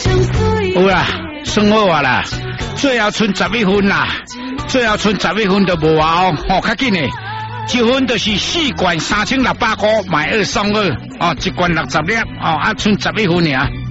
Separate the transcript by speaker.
Speaker 1: 有啦，算好啊啦，最后剩11分啦，最后剩11分都无啊哦，较紧诶。1分就是4罐3600块，买2送2哦，1罐60粒哦，剩11分尔。